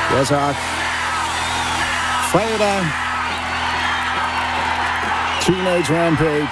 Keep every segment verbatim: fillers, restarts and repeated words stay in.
Ja, tak. Fredag. Teenage Rampage.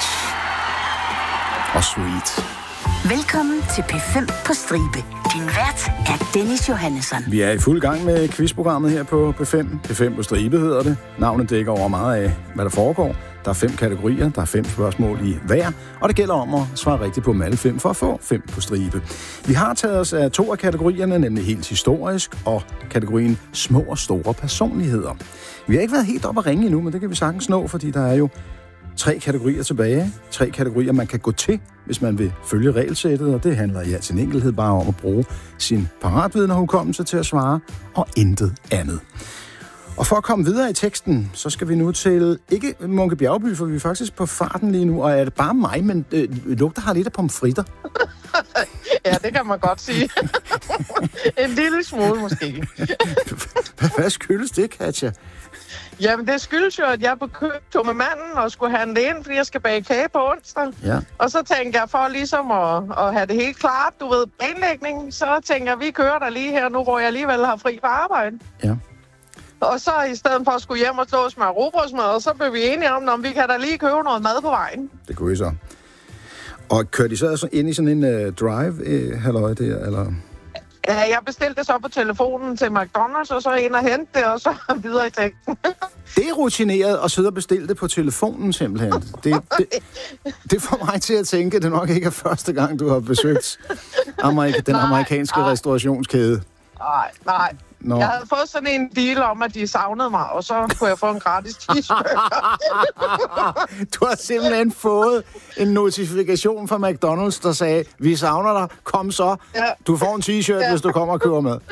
Og Sweet. Velkommen til P fem på stribe. Din vært er Dennis Johannesson. Vi er i fuld gang med quizprogrammet her på P fem. P fem på stribe hedder det. Navnet dækker over meget af, hvad der foregår. Der er fem kategorier, der er fem spørgsmål i hver, og det gælder om at svare rigtigt på dem alle fem for at få fem på stribe. Vi har taget os af to af kategorierne, nemlig helt historisk og kategorien små og store personligheder. Vi har ikke været helt oppe at ringe endnu, men det kan vi sagtens nå, fordi der er jo tre kategorier tilbage. Tre kategorier, man kan gå til, hvis man vil følge regelsættet, og det handler i al sin enkelhed bare om at bruge sin paratviden og hukommelse til at svare, og intet andet. Og for at komme videre i teksten, så skal vi nu til, ikke Munke Bjergby, for vi er faktisk på farten lige nu, og er det bare mig, men øh, lugter har lidt af pomfritter. Ja, det kan man godt sige. En lille smule måske. Hvad skyldes det, Katja? Jamen, det skyldes jo, at jeg på køb med manden og skulle handle ind, fordi jeg skal bage kage på onsdag. Ja. Og så tænkte jeg, for ligesom at, at have det helt klart, du ved, planlægning, så tænker jeg, vi kører der lige her nu, hvor jeg alligevel har fri fra arbejde. Ja. Og så i stedet for at skulle hjem og stå og smøre rugbrødsmad, så blev vi enige om, om vi kan da lige købe noget mad på vejen. Det kunne I så. Og kørte I så ind i sådan en uh, drive-halløj uh, der, eller? Ja, jeg bestilte det så på telefonen til McDonald's, og så ind og hente det, og så videre i teksten. Det er rutineret at sidde og bestille det på telefonen simpelthen. Det, det, det får mig til at tænke, at det nok ikke er første gang, du har besøgt Amerika, den amerikanske nej, restaurationskæde. Nej, nej. Nå. Jeg havde fået sådan en deal om, at de savnede mig, og så kunne jeg få en gratis cheeseburger. Du har simpelthen fået en notifikation fra McDonald's, der sagde, vi savner dig, kom så. Ja. Du får en t-shirt, ja, hvis du kommer og køber med.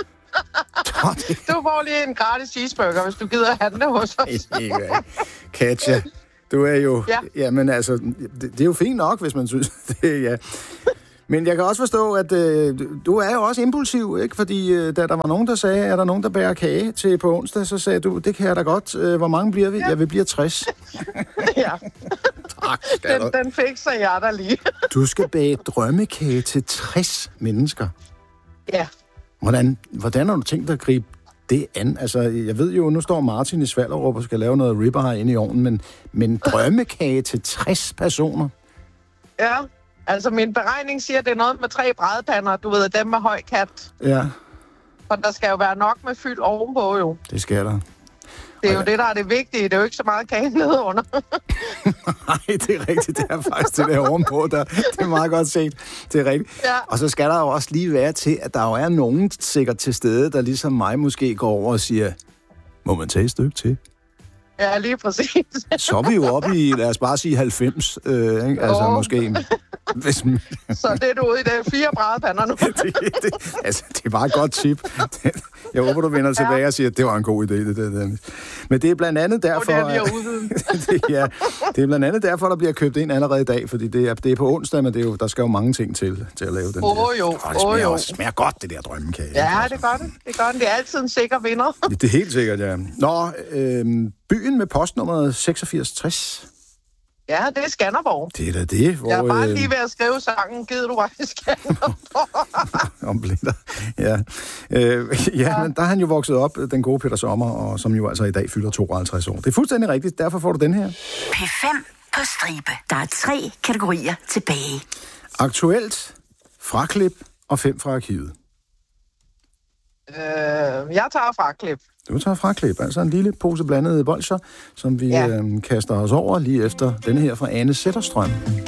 Du får lige en gratis cheeseburger, hvis du gider handle hos os. Katja, du er jo... Ja. Jamen altså, det, det er jo fint nok, hvis man synes det, ja. Men jeg kan også forstå, at øh, du er jo også impulsiv, ikke? Fordi øh, da der var nogen, der sagde, er der nogen, der bærer kage til på onsdag, så sagde du, det kan jeg da godt. Øh, hvor mange bliver vi? Ja, ja vi bliver tres. Ja. Tak, den, den fikser jeg da lige. Du skal bage drømmekage til tres mennesker. Ja. Hvordan, hvordan har du tænkt dig at gribe det an? Altså, jeg ved jo, nu står Martin i Svallerup og skal lave noget ribeye inde i ovnen, men, men drømmekage til tres personer? Ja. Altså, min beregning siger, at det er noget med tre brædepander, du ved, dem med høj kat. Ja. For der skal jo være nok med fyld ovenpå, jo. Det skal der. Det er jo det, der er det vigtige. Det er jo ikke så meget kage nede under. Nej, det er rigtigt. Det er faktisk det der ovenpå, der. Det er meget godt set. Det er rigtigt. Ja. Og så skal der jo også lige være til, at der jo er nogen sikkert til stede, der ligesom mig måske går over og siger, må man tage et stykke til? Ja, lige præcis. Så er vi jo oppe i, lad os bare sige halvfems, øh, ikke? Altså oh. måske... Hvis... Så det er du ude i det fire brædepander nu. det, det, altså, det er bare et godt tip. Jeg håber, du vender tilbage ja. og siger, at det var en god idé. Det, det, det. Men det er blandt andet derfor... Og det er vi udvidet. det, ja, det er blandt andet derfor, der bliver købt ind allerede i dag, fordi det er, det er på onsdag, men det er jo, der skal jo mange ting til, til at lave den oh, der. Jo, oh, det smager, oh, jo. også, smager godt, det der drømmekage. Ja, altså. det gør det. Det gør det. Det er altid en sikker vinder. det, det er helt sikkert, ja. Nå, øh, byen med postnummeret seksogfirs tres. Ja, det er Skanderborg. Det er da det, hvor... Jeg er bare øh... lige ved at skrive sangen, gider du bare i Skanderborg. Om blinder, ja. Øh, ja, ja, men der er han jo vokset op, den gode Peter Sommer, og som jo altså i dag fylder tooghalvtreds år. Det er fuldstændig rigtigt, derfor får du den her. P fem på stribe. Der er tre kategorier tilbage. Aktuelt, fraklip og fem fra arkivet. Øh, jeg tager fraklip. Du tager fraklip, altså en lille pose blandede bolsjer, som vi ja. øh, kaster os over lige efter denne her fra Ane Zetterstrøm.